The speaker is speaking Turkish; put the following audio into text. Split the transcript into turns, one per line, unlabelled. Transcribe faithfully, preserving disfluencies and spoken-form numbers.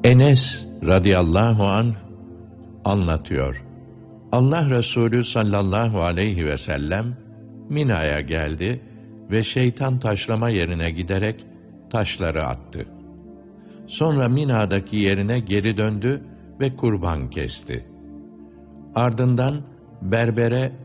Enes radıyallahu anh anlatıyor. Allah Resulü sallallahu aleyhi ve sellem Mina'ya geldi ve şeytan taşlama yerine giderek taşları attı. Sonra Mina'daki yerine geri döndü ve kurban kesti. Ardından berbere